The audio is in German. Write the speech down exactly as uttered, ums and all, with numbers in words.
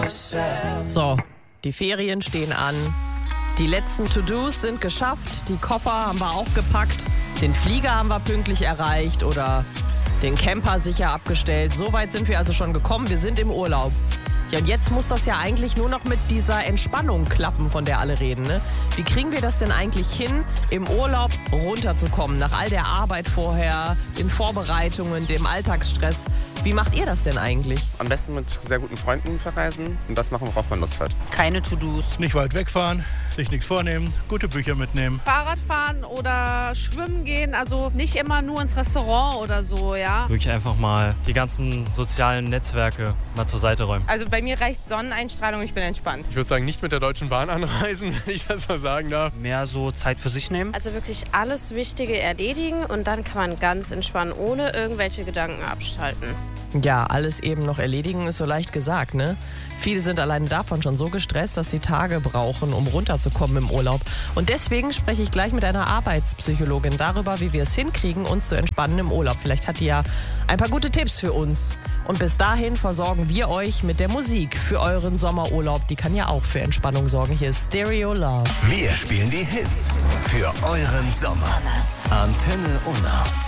So, die Ferien stehen an. Die letzten To-Dos sind geschafft. Die Koffer haben wir auch gepackt. Den Flieger haben wir pünktlich erreicht oder den Camper sicher abgestellt. So weit sind wir also schon gekommen. Wir sind im Urlaub. Ja, und jetzt muss das ja eigentlich nur noch mit dieser Entspannung klappen, von der alle reden, ne? Wie kriegen wir das denn eigentlich hin, im Urlaub runterzukommen, nach all der Arbeit vorher, den Vorbereitungen, dem Alltagsstress? Wie macht ihr das denn eigentlich? Am besten mit sehr guten Freunden verreisen und das machen, worauf man Lust hat. Keine To-Dos. Nicht weit wegfahren, sich nichts vornehmen, gute Bücher mitnehmen. Fahrrad fahren oder schwimmen gehen, also nicht immer nur ins Restaurant oder so, ja. Wirklich einfach mal die ganzen sozialen Netzwerke mal zur Seite räumen. Also bei mir reicht Sonneneinstrahlung, ich bin entspannt. Ich würde sagen, nicht mit der Deutschen Bahn anreisen, wenn ich das so sagen darf. Mehr so Zeit für sich nehmen. Also wirklich alles Wichtige erledigen und dann kann man ganz entspannen, ohne irgendwelche Gedanken abschalten. Ja, alles eben noch erledigen ist so leicht gesagt, ne? Viele sind alleine davon schon so gestresst, dass sie Tage brauchen, um runterzukommen im Urlaub. Und deswegen spreche ich gleich mit einer Arbeitspsychologin darüber, wie wir es hinkriegen, uns zu entspannen im Urlaub. Vielleicht hat die ja ein paar gute Tipps für uns. Und bis dahin versorgen wir euch mit der Musik für euren Sommerurlaub. Die kann ja auch für Entspannung sorgen. Hier ist Stereo Love. Wir spielen die Hits für euren Sommer. Antenne Unna.